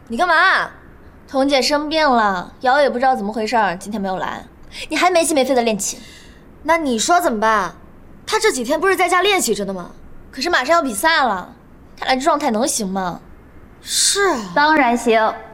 你干嘛？彤姐生病了，瑶也不知道怎么回事，今天没有来。你还没心没肺的练琴， 那你说怎么办？她这几天不是在家练习着呢吗？ 可是马上要比赛了，看来这状态能行吗？ 是啊， 当然行。